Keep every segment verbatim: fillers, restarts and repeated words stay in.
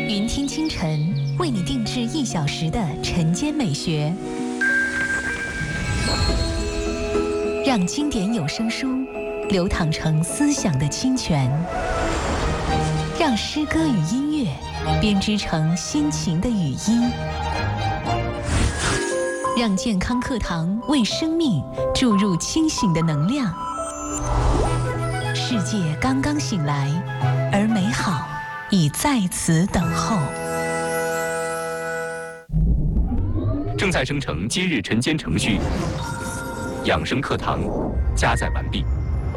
云听清晨为你定制一小时的晨间美学，让经典有声书流淌成思想的清泉，让诗歌与音乐编织成心情的语音，让健康课堂为生命注入清醒的能量。世界刚刚醒来，而美好已在此等候。 正在生成今日晨间程序，养生课堂加载完毕。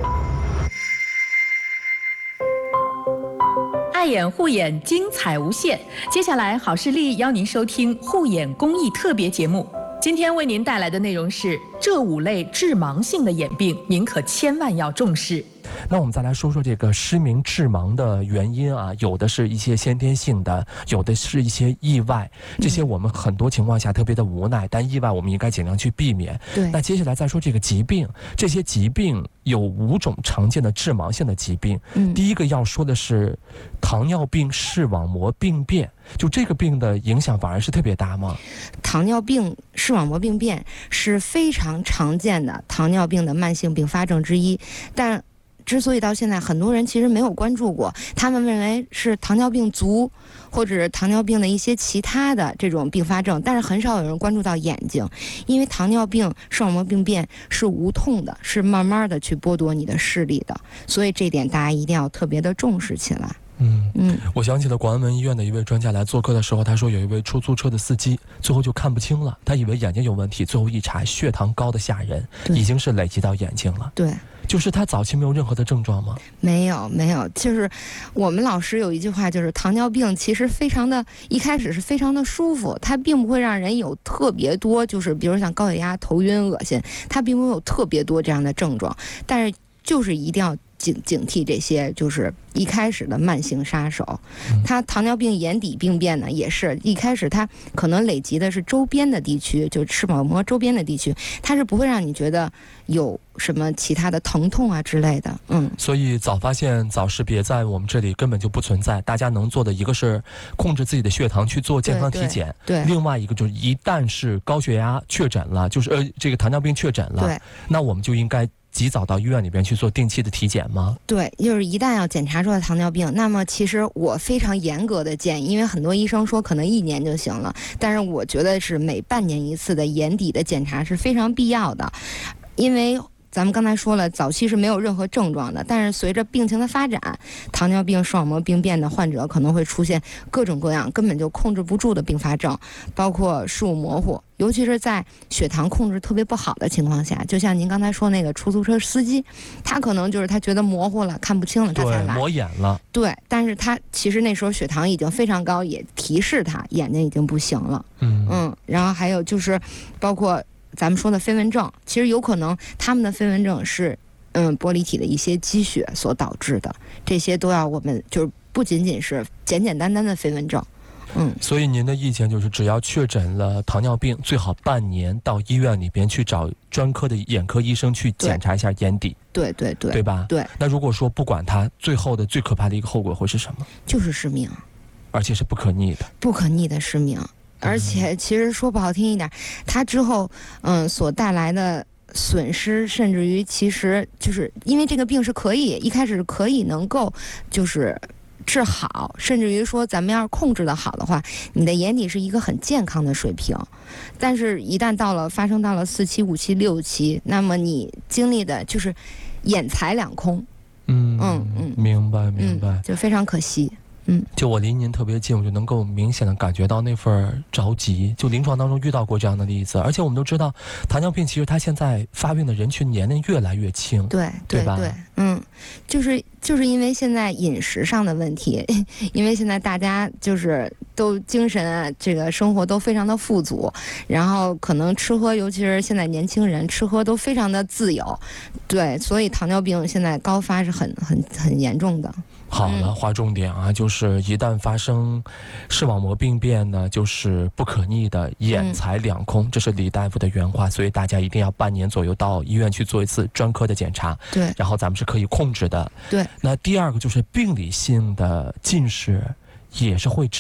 爱眼护眼，精彩无限。接下来，好视力邀您收听护眼公益特别节目。今天为您带来的内容是：这五类致盲性的眼病，您可千万要重视。 那我们再来说说这个失明致盲的原因啊，有的是一些先天性的，有的是一些意外，这些我们很多情况下特别的无奈，但意外我们应该尽量去避免。 对。 那接下来再说这个疾病，这些疾病有五种常见的致盲性的疾病。嗯。第一个要说的是糖尿病视网膜病变，就这个病的影响反而是特别大吗？ 糖尿病视网膜病变是非常常见的糖尿病的慢性并发症之一，但之所以到现在很多人其实没有关注过，他们认为是糖尿病足或者是糖尿病的一些其他的这种并发症，但是很少有人关注到眼睛，因为糖尿病视网膜病变是无痛的，是慢慢的去剥夺你的视力的，所以这点大家一定要特别的重视起来。 嗯嗯，我想起了广安门医院的一位专家来做客的时候，他说有一位出租车的司机最后就看不清了，他以为眼睛有问题，最后一查血糖高的吓人，已经是累积到眼睛了。 对。 就是他早期没有任何的症状吗？ 没有没有，就是我们老师有一句话，就是糖尿病其实非常的一开始是非常的舒服，它并不会让人有特别多，就是比如像高血压、头晕、恶心，它并没有特别多这样的症状，但是就是一定要警警惕这些就是一开始的慢性杀手。它糖尿病眼底病变呢，也是一开始它可能累积的是周边的地区，就是视网膜周边的地区，它是不会让你觉得有什么其他的疼痛啊之类的。嗯， 所以早发现早识别在我们这里根本就不存在，大家能做的一个是控制自己的血糖去做健康体检， 对，对另外一个就是一旦是高血压确诊了，就是呃这个糖尿病确诊了， 对， 那我们就应该及早到医院里边去做定期的体检吗？ 对，就是一旦要检查出来糖尿病，那么其实我非常严格的建议，因为很多医生说可能一年就行了，但是我觉得是每半年一次的眼底的检查是非常必要的，因为咱们刚才说了，早期是没有任何症状的，但是随着病情的发展，糖尿病视网膜病变的患者可能会出现各种各样根本就控制不住的并发症，包括视物模糊，尤其是在血糖控制特别不好的情况下，就像您刚才说那个出租车司机，他可能就是他觉得模糊了，看不清了，他才来， 对，磨眼了。 对，但是他其实那时候血糖已经非常高，也提示他眼睛已经不行了。嗯嗯，然后还有就是包括咱们说的飞蚊症，其实有可能他们的飞蚊症是嗯玻璃体的一些积血所导致的，这些都要我们就是不仅仅是简简单单的飞蚊症。嗯， 所以您的意见就是，只要确诊了糖尿病，最好半年到医院里边去找专科的眼科医生去检查一下眼底。 对对对， 对吧？ 对。 那如果说不管它，最后的最可怕的一个后果会是什么？ 就是失明， 而且是不可逆的。 不可逆的失明，而且其实说不好听一点，它之后嗯所带来的损失，甚至于其实就是因为这个病是可以一开始可以能够就是治好，甚至于说咱们要是控制的好的话，你的眼底是一个很健康的水平，但是一旦到了发生到了四期、五期、六期，那么你经历的就是眼财两空。 嗯嗯嗯，明白明白、 嗯，就非常可惜。嗯， 就我离您特别近，我就能够明显的感觉到那份着急。就临床当中遇到过这样的例子，而且我们都知道，糖尿病其实它现在发病的人群年龄越来越轻， 对对对吧？ 对，嗯，就是就是因为现在饮食上的问题，因为现在大家就是都精神啊，这个生活都非常的富足，然后可能吃喝，尤其是现在年轻人吃喝都非常的自由，对，所以糖尿病现在高发是很很很严重的。 好了，划重点啊，就是一旦发生视网膜病变呢，就是不可逆的，眼财两空，这是李大夫的原话，所以大家一定要半年左右到医院去做一次专科的检查， 对， 然后咱们是可以控制的。 对， 那第二个就是病理性的近视也是会